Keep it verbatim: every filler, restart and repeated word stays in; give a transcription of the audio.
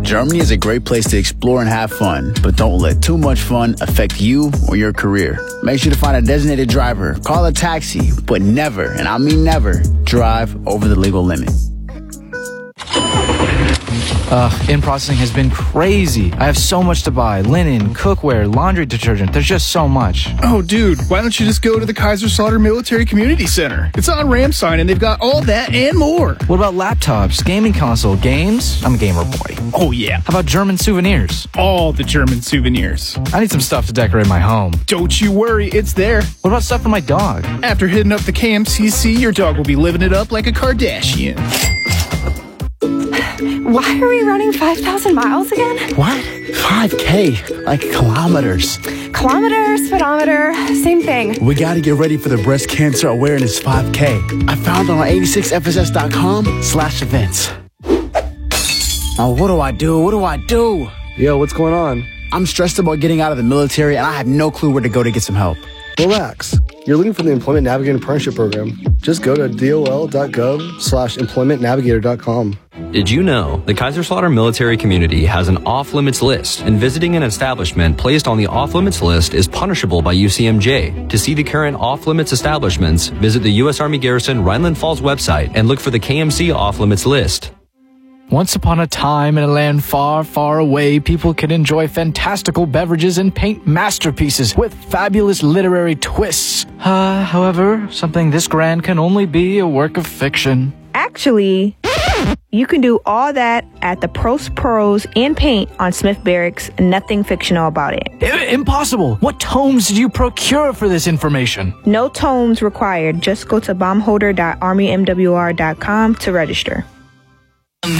Germany is a great place to explore and have fun, but don't let too much fun affect you or your career. Make sure to find a designated driver, call a taxi, but never, and I mean never, drive over the legal limit. Ugh, in-processing has been crazy. I have so much to buy. Linen, cookware, laundry detergent. There's just so much. Oh, dude, why don't you just go to the Kaiserslautern Military Community Center? It's on Ramstein, and they've got all that and more. What about laptops, gaming console, games? I'm a gamer boy. Oh, yeah. How about German souvenirs? All the German souvenirs. I need some stuff to decorate my home. Don't you worry, it's there. What about stuff for my dog? After hitting up the K M C C, your dog will be living it up like a Kardashian. Why are we running five thousand miles again? What? five K? Like kilometers. Kilometers, speedometer, same thing. We gotta get ready for the Breast Cancer Awareness five K. I found it on eighty-six F S S dot com slash events. Oh, what do I do? What do I do? Yo, what's going on? I'm stressed about getting out of the military, and I have no clue where to go to get some help. Relax. You're looking for the Employment Navigator Partnership Program. Just go to dol.gov slash employment navigator dot com. Did you know the Kaiserslautern military community has an off-limits list, and visiting an establishment placed on the off-limits list is punishable by U C M J? To see the current off-limits establishments, visit the U S Army Garrison Rhineland Falls website and look for the K M C off-limits list. Once upon a time in a land far, far away, people could enjoy fantastical beverages and paint masterpieces with fabulous literary twists. Uh, however, something this grand can only be a work of fiction. Actually, you can do all that at the Pros Pros and Paint on Smith Barracks. Nothing fictional about it. I- impossible! What tomes did you procure for this information? No tomes required. Just go to bombholder dot army m w r dot com to register.